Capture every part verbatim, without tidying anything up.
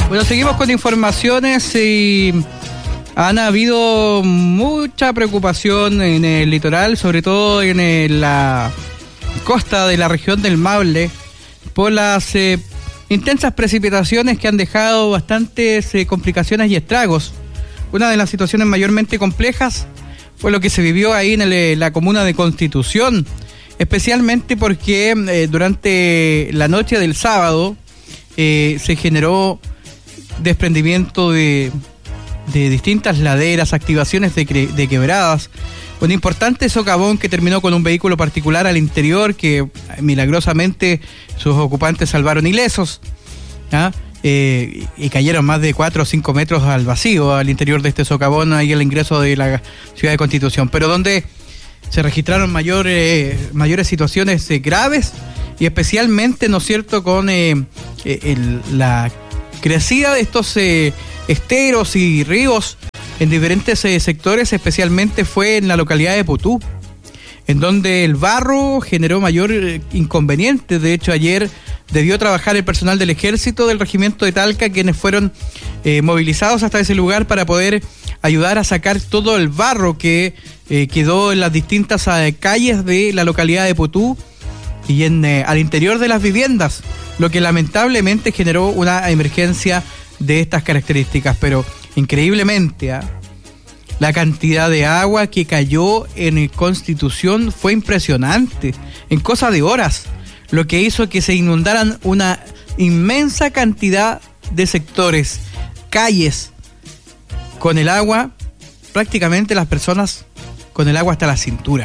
Bueno, seguimos con informaciones y han habido mucha preocupación en el litoral, sobre todo en el, la costa de la región del Maule, por las eh, intensas precipitaciones que han dejado bastantes eh, complicaciones y estragos. Una de las situaciones mayormente complejas fue lo que se vivió ahí en el, la comuna de Constitución, especialmente porque eh, durante la noche del sábado eh, se generó desprendimiento de, de distintas laderas, activaciones de, de quebradas, un importante socavón que terminó con un vehículo particular al interior que milagrosamente sus ocupantes salvaron ilesos, ¿ah? eh, y cayeron más de cuatro o cinco metros al vacío al interior de este socavón, ahí el ingreso de la ciudad de Constitución, pero donde se registraron mayores, mayores situaciones eh, graves y especialmente, ¿no es cierto?, con eh, el, la crecida de estos eh, esteros y ríos en diferentes eh, sectores, especialmente fue en la localidad de Putú, en donde el barro generó mayor eh, inconveniente. De hecho, ayer debió trabajar el personal del ejército del regimiento de Talca, quienes fueron eh, movilizados hasta ese lugar para poder ayudar a sacar todo el barro que eh, quedó en las distintas eh, calles de la localidad de Putú y en eh, al interior de las viviendas, lo que lamentablemente generó una emergencia de estas características. Pero increíblemente, ¿eh? la cantidad de agua que cayó en Constitución fue impresionante, en cosa de horas, lo que hizo que se inundaran una inmensa cantidad de sectores, calles, con el agua, prácticamente las personas con el agua hasta la cintura.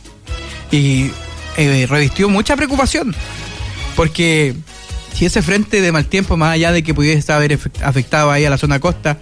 Y eh, revistió mucha preocupación, porque si ese frente de mal tiempo, más allá de que pudiese haber afectado ahí a la zona costa,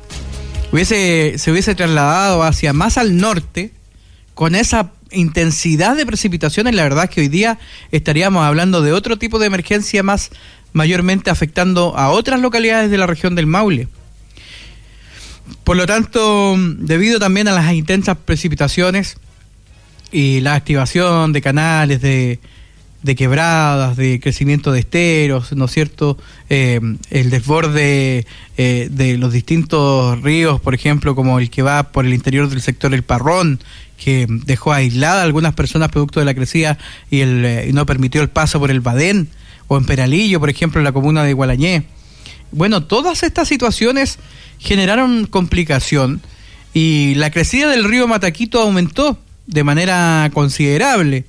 hubiese, se hubiese trasladado hacia más al norte, con esa intensidad de precipitaciones, la verdad es que hoy día estaríamos hablando de otro tipo de emergencia, más mayormente afectando a otras localidades de la región del Maule. Por lo tanto, debido también a las intensas precipitaciones y la activación de canales, de, de quebradas, de crecimiento de esteros, ¿no es cierto?, eh, el desborde eh, de los distintos ríos, por ejemplo, como el que va por el interior del sector El Parrón, que dejó aislada a algunas personas producto de la crecida y, el, eh, y no permitió el paso por el Badén, o en Peralillo, por ejemplo, en la comuna de Gualañé. Bueno, todas estas situaciones generaron complicación y la crecida del río Mataquito aumentó de manera considerable,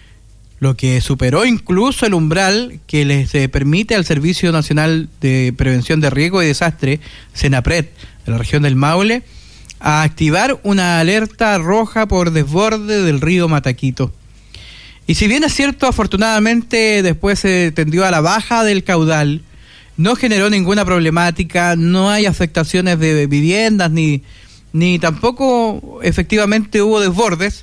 lo que superó incluso el umbral que les eh, permite al Servicio Nacional de Prevención de Riesgo y Desastre, SENAPRED, de la región del Maule, a activar una alerta roja por desborde del río Mataquito. Y si bien es cierto, afortunadamente después se tendió a la baja del caudal, no generó ninguna problemática, no hay afectaciones de viviendas, ni, ni tampoco efectivamente hubo desbordes.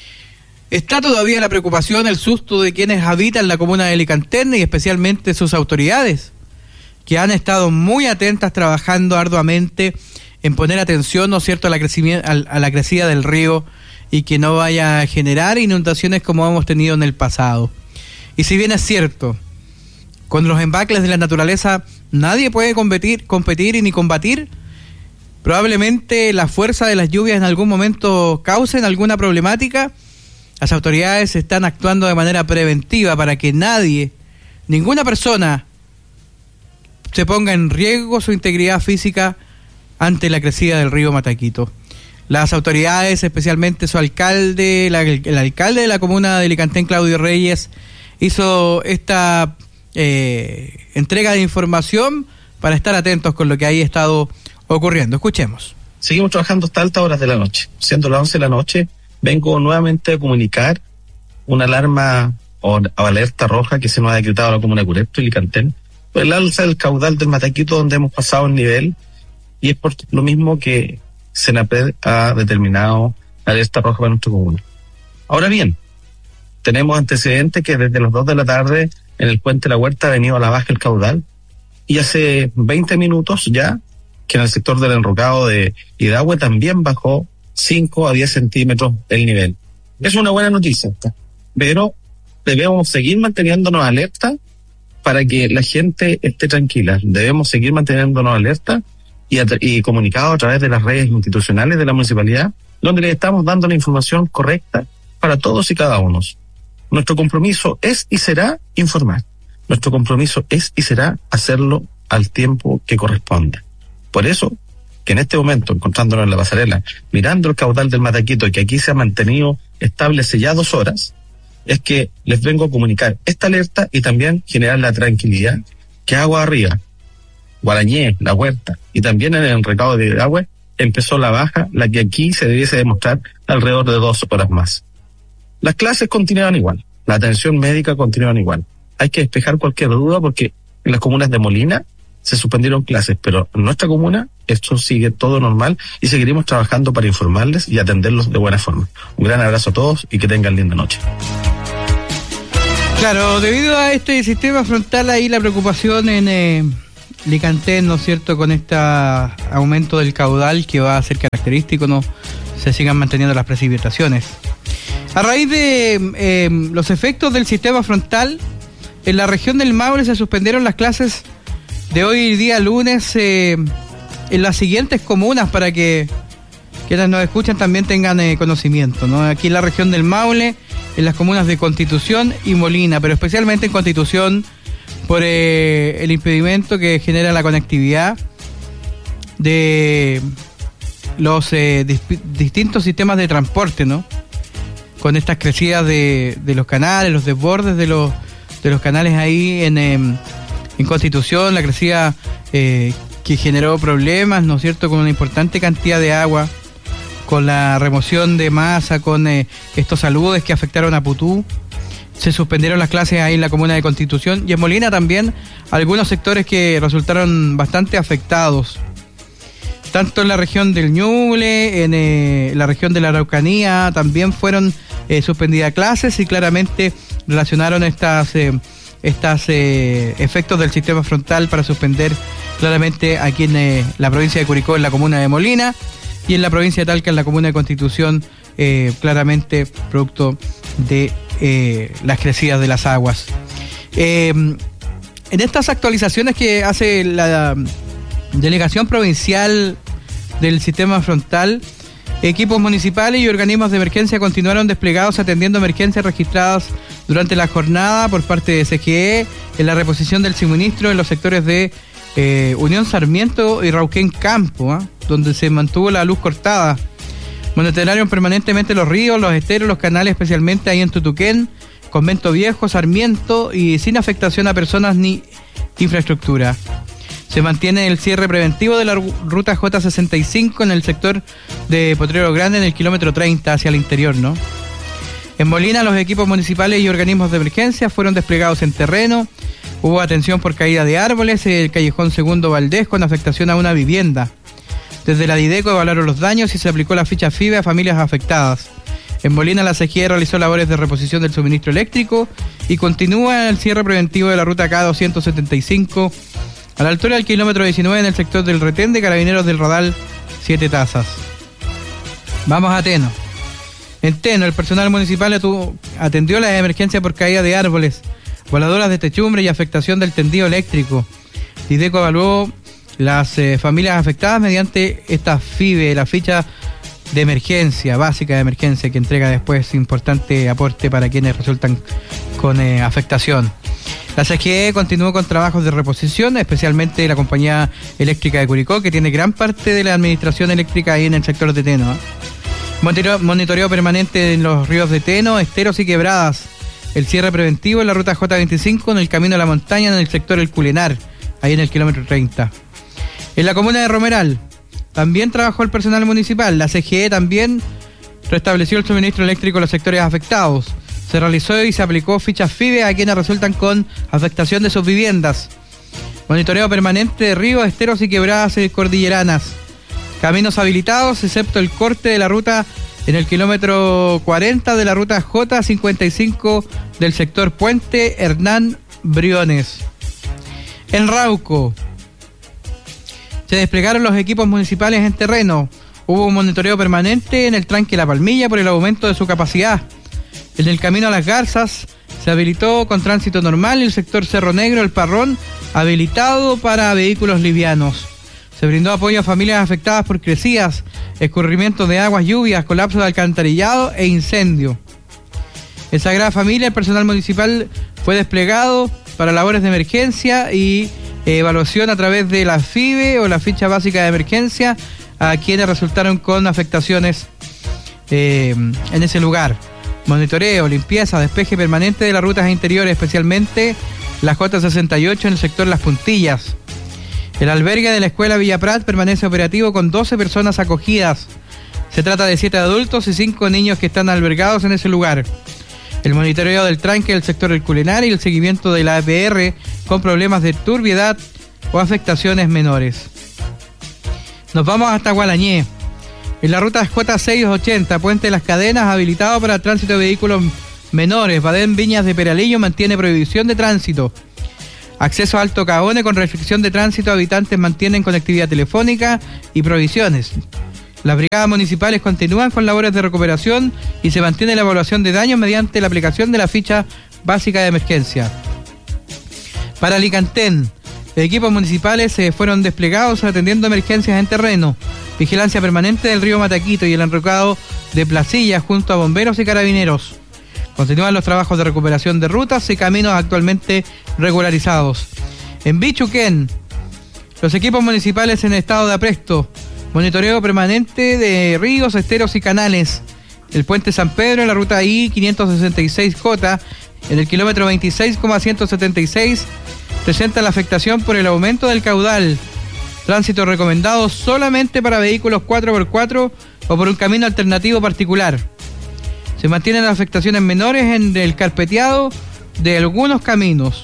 Está todavía la preocupación, el susto de quienes habitan la comuna de Alicantén y especialmente sus autoridades, que han estado muy atentas, trabajando arduamente en poner atención, ¿no es cierto?, a la, crecimiento, a, a la crecida del río y que no vaya a generar inundaciones como hemos tenido en el pasado. Y si bien es cierto, con los embacles de la naturaleza nadie puede competir, competir ni combatir, probablemente la fuerza de las lluvias en algún momento causen alguna problemática. Las autoridades están actuando de manera preventiva para que nadie, ninguna persona, se ponga en riesgo su integridad física ante la crecida del río Mataquito. Las autoridades, especialmente su alcalde, la, el alcalde de la comuna de Alicantén, Claudio Reyes, hizo esta eh, entrega de información para estar atentos con lo que ahí ha estado ocurriendo. Escuchemos. Seguimos trabajando hasta altas horas de la noche. Siendo las once de la noche, vengo nuevamente a comunicar una alarma o, o alerta roja que se nos ha decretado a la comuna de Curepto y Alicantén por el alza del caudal del Mataquito, donde hemos pasado el nivel, y es por lo mismo que SENAPRED ha determinado alerta roja para nuestra comuna. Ahora bien, tenemos antecedentes que desde las dos de la tarde en el puente de la Huerta ha venido a la baja el caudal, y hace veinte minutos ya que en el sector del enrocado de Hidahue también bajó cinco a diez centímetros el nivel. Es una buena noticia, pero debemos seguir manteniéndonos alerta para que la gente esté tranquila. Debemos seguir manteniéndonos alerta y, y comunicados a través de las redes institucionales de la municipalidad, donde le estamos dando la información correcta para todos y cada uno. Nuestro compromiso es y será informar. Nuestro compromiso es y será hacerlo al tiempo que corresponde. Por eso, que en este momento, encontrándonos en la pasarela, mirando el caudal del Mataquito, que aquí se ha mantenido estable hace ya dos horas, es que les vengo a comunicar esta alerta y también generar la tranquilidad que agua arriba, Guarañé, La Huerta y también en el recado de agua empezó la baja, la que aquí se debiese demostrar alrededor de dos horas más. Las clases continúan igual, la atención médica continúa igual. Hay que despejar cualquier duda porque en las comunas de Molina se suspendieron clases, pero en nuestra comuna esto sigue todo normal y seguiremos trabajando para informarles y atenderlos de buena forma. Un gran abrazo a todos y que tengan linda noche. Claro, debido a este sistema frontal, ahí la preocupación en eh, Licantén, ¿no es cierto?, con este aumento del caudal que va a ser característico, no se sigan manteniendo las precipitaciones. A raíz de eh, los efectos del sistema frontal, en la región del Maule se suspendieron las clases de hoy día lunes eh, en las siguientes comunas para que quienes nos escuchan también tengan eh, conocimiento, ¿no? Aquí en la región del Maule, en las comunas de Constitución y Molina, pero especialmente en Constitución por eh, el impedimento que genera la conectividad de los eh, dis- distintos sistemas de transporte, ¿no? Con estas crecidas de, de los canales, los desbordes de los de los canales ahí en, eh, en Constitución, la crecida eh, que generó problemas, ¿no es cierto?, con una importante cantidad de agua, con la remoción de masa, con eh, estos aludes que afectaron a Putú. Se suspendieron las clases ahí en la comuna de Constitución y en Molina también algunos sectores que resultaron bastante afectados, tanto en la región del Ñuble, en eh, la región de la Araucanía también fueron eh, suspendidas clases y claramente relacionaron estas eh, estos eh, efectos del sistema frontal para suspender claramente aquí en eh, la provincia de Curicó, en la comuna de Molina, y en la provincia de Talca, en la comuna de Constitución, eh, claramente producto de eh, las crecidas de las aguas. Eh, en estas actualizaciones que hace la Delegación Provincial del Sistema Frontal, equipos municipales y organismos de emergencia continuaron desplegados atendiendo emergencias registradas durante la jornada por parte de C G E en la reposición del suministro en los sectores de eh, Unión Sarmiento y Rauquén Campo, ¿eh? donde se mantuvo la luz cortada. Monitorearon permanentemente los ríos, los esteros, los canales, especialmente ahí en Tutuquén, Convento Viejo, Sarmiento, y sin afectación a personas ni infraestructura. Se mantiene el cierre preventivo de la ruta J sesenta y cinco en el sector de Potrero Grande, en el kilómetro treinta hacia el interior, ¿no? En Molina, los equipos municipales y organismos de emergencia fueron desplegados en terreno. Hubo atención por caída de árboles, el callejón Segundo Valdés, con afectación a una vivienda. Desde la Dideco evaluaron los daños y se aplicó la ficha F I B E a familias afectadas. En Molina, la C G E realizó labores de reposición del suministro eléctrico y continúa el cierre preventivo de la ruta K doscientos setenta y cinco a la altura del kilómetro diecinueve en el sector del retén de Carabineros del Radal Siete Tazas. Vamos a Teno. En Teno, el personal municipal atendió las emergencias por caída de árboles, voladoras de techumbre y afectación del tendido eléctrico. Dideco evaluó las eh, familias afectadas mediante esta F I B E, la ficha de emergencia, básica de emergencia, que entrega después importante aporte para quienes resultan con eh, afectación. La C G E continuó con trabajos de reposición, especialmente la compañía eléctrica de Curicó, que tiene gran parte de la administración eléctrica ahí en el sector de Teno. ¿eh? Monitoreo, monitoreo permanente en los ríos de Teno, esteros y quebradas. El cierre preventivo en la ruta J veinticinco en el camino a la montaña en el sector El Culenar, ahí en el kilómetro treinta. En la comuna de Romeral también trabajó el personal municipal. La C G E también restableció el suministro eléctrico en los sectores afectados. Se realizó y se aplicó fichas F I B E a quienes resultan con afectación de sus viviendas. Monitoreo permanente de ríos, esteros y quebradas cordilleranas. Caminos habilitados, excepto el corte de la ruta en el kilómetro cuarenta de la ruta J cincuenta y cinco del sector Puente Hernán Briones. En Rauco se desplegaron los equipos municipales en terreno. Hubo un monitoreo permanente en el tranque La Palmilla por el aumento de su capacidad. En el camino a Las Garzas se habilitó con tránsito normal y el sector Cerro Negro, El Parrón, habilitado para vehículos livianos. Se brindó apoyo a familias afectadas por crecidas, escurrimiento de aguas, lluvias, colapso de alcantarillado e incendio. En Sagrada Familia, el personal municipal fue desplegado para labores de emergencia y eh, evaluación a través de la F I B E o la ficha básica de emergencia a quienes resultaron con afectaciones eh, en ese lugar. Monitoreo, limpieza, despeje permanente de las rutas interiores, especialmente la J sesenta y ocho en el sector Las Puntillas. El albergue de la Escuela Villa Prat permanece operativo con doce personas acogidas. Se trata de siete adultos y cinco niños que están albergados en ese lugar. El monitoreo del tranque del sector del Culenar y el seguimiento de la A P R con problemas de turbiedad o afectaciones menores. Nos vamos hasta Gualañé. En la ruta J seiscientos ochenta, Puente de las Cadenas, habilitado para tránsito de vehículos menores. Badén Viñas de Peralillo mantiene prohibición de tránsito. Acceso a Alto Caone con restricción de tránsito. Habitantes mantienen conectividad telefónica y provisiones. Las brigadas municipales continúan con labores de recuperación y se mantiene la evaluación de daños mediante la aplicación de la ficha básica de emergencia. Para Alicantén, equipos municipales se fueron desplegados atendiendo emergencias en terreno. Vigilancia permanente del río Mataquito y el enrocado de Placilla junto a bomberos y carabineros. Continúan los trabajos de recuperación de rutas y caminos actualmente regularizados. En Bichuquén, los equipos municipales en estado de apresto. Monitoreo permanente de ríos, esteros y canales. El puente San Pedro en la ruta I quinientos sesenta y seis J, en el kilómetro veintiséis coma ciento setenta y seis, presenta la afectación por el aumento del caudal. Tránsito recomendado solamente para vehículos cuatro por cuatro o por un camino alternativo particular. Se mantienen afectaciones menores en el carpeteado de algunos caminos.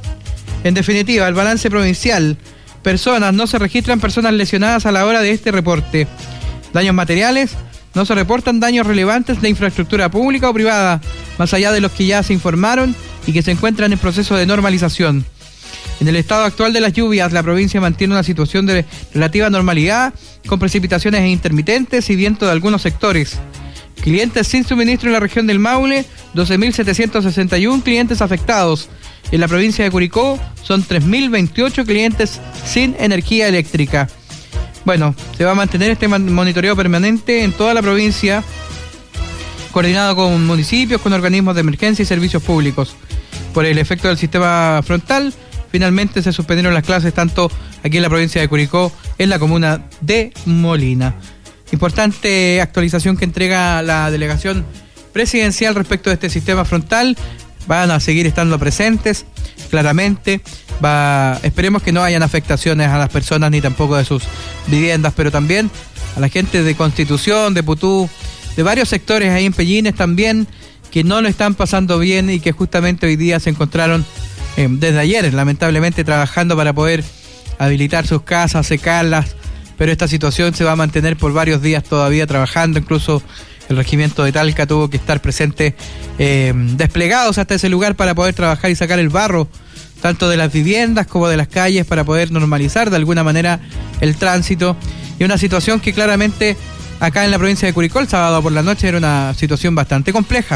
En definitiva, el balance provincial. Personas, no se registran personas lesionadas a la hora de este reporte. Daños materiales, no se reportan daños relevantes de infraestructura pública o privada, más allá de los que ya se informaron y que se encuentran en proceso de normalización. En el estado actual de las lluvias, la provincia mantiene una situación de relativa normalidad, con precipitaciones intermitentes y viento de algunos sectores. Clientes sin suministro en la región del Maule, doce mil setecientos sesenta y uno clientes afectados. En la provincia de Curicó son tres mil veintiocho clientes sin energía eléctrica. Bueno, se va a mantener este monitoreo permanente en toda la provincia, coordinado con municipios, con organismos de emergencia y servicios públicos. Por el efecto del sistema frontal, finalmente se suspendieron las clases tanto aquí en la provincia de Curicó, en la comuna de Molina. Importante actualización que entrega la delegación presidencial respecto de este sistema frontal. Van a seguir estando presentes, claramente. Va, esperemos que no hayan afectaciones a las personas ni tampoco de sus viviendas, pero también a la gente de Constitución, de Putú, de varios sectores ahí en Pellines también, que no lo están pasando bien y que justamente hoy día se encontraron eh, desde ayer, lamentablemente, trabajando para poder habilitar sus casas, secarlas, pero esta situación se va a mantener por varios días todavía trabajando. Incluso el regimiento de Talca tuvo que estar presente, eh, desplegados hasta ese lugar para poder trabajar y sacar el barro, tanto de las viviendas como de las calles, para poder normalizar de alguna manera el tránsito. Y una situación que claramente acá en la provincia de Curicó el sábado por la noche era una situación bastante compleja.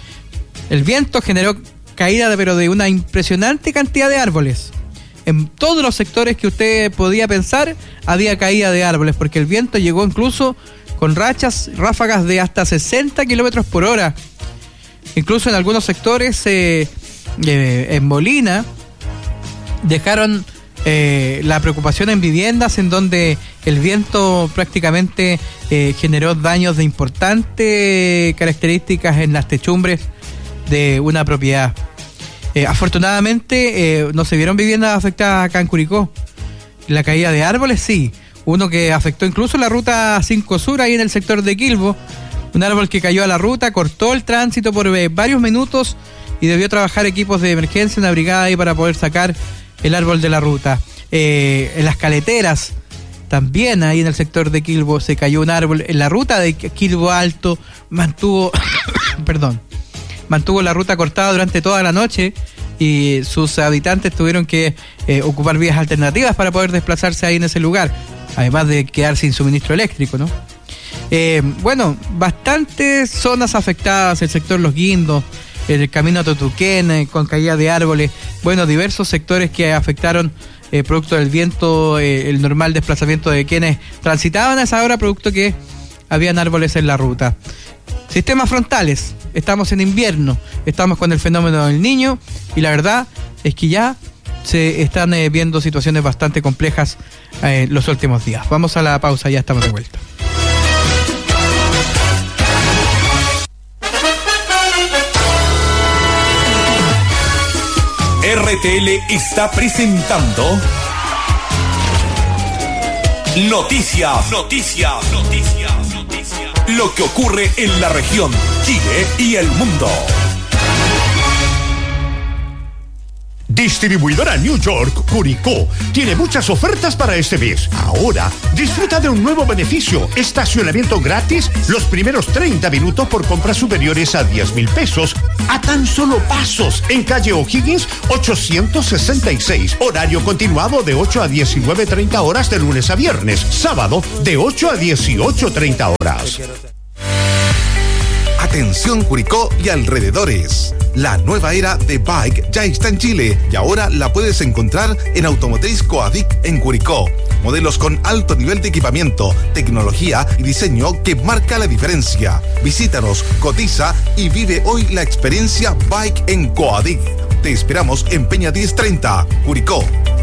El viento generó caída de, pero de una impresionante cantidad de árboles. En todos los sectores que usted podía pensar había caída de árboles, porque el viento llegó incluso con rachas, ráfagas de hasta sesenta kilómetros por hora. Incluso en algunos sectores eh, eh, en Molina dejaron eh, la preocupación en viviendas en donde el viento prácticamente eh, generó daños de importantes características en las techumbres de una propiedad. Eh, afortunadamente eh, no se vieron viviendas afectadas acá en Curicó. La caída de árboles sí. Uno que afectó incluso la ruta cinco Sur ahí en el sector de Quilbo. Un árbol que cayó a la ruta, cortó el tránsito por eh, varios minutos y debió trabajar equipos de emergencia, una brigada ahí para poder sacar el árbol de la ruta. Eh, en las caleteras, también ahí en el sector de Quilbo se cayó un árbol. En la ruta de Quilbo Alto mantuvo, perdón, mantuvo la ruta cortada durante toda la noche y sus habitantes tuvieron que eh, ocupar vías alternativas para poder desplazarse ahí en ese lugar, además de quedar sin suministro eléctrico, ¿no? Eh, bueno, bastantes zonas afectadas, el sector Los Guindos, en el camino a Totuquén, eh, con caída de árboles, bueno, diversos sectores que afectaron eh, producto del viento, eh, el normal desplazamiento de quienes transitaban a esa hora, producto que habían árboles en la ruta. Sistemas frontales, estamos en invierno, estamos con el fenómeno del Niño y la verdad es que ya se están eh, viendo situaciones bastante complejas eh, los últimos días. Vamos a la pausa, ya estamos de vuelta. R T L está presentando Noticias, Noticias, Noticias, Noticias. Lo que ocurre en la región, Chile y el mundo. Distribuidora New York Curicó tiene muchas ofertas para este mes. Ahora, disfruta de un nuevo beneficio: estacionamiento gratis los primeros treinta minutos por compras superiores a diez mil pesos, a tan solo pasos, en calle O'Higgins ochocientos sesenta y seis. Horario continuado de ocho a diecinueve treinta horas de lunes a viernes. Sábado de ocho a dieciocho treinta horas. Atención Curicó y alrededores. La nueva era de Bike ya está en Chile y ahora la puedes encontrar en Automotriz Coadic en Curicó. Modelos con alto nivel de equipamiento, tecnología y diseño que marca la diferencia. Visítanos, cotiza y vive hoy la experiencia Bike en Coadic. Te esperamos en Peña diez treinta, Curicó.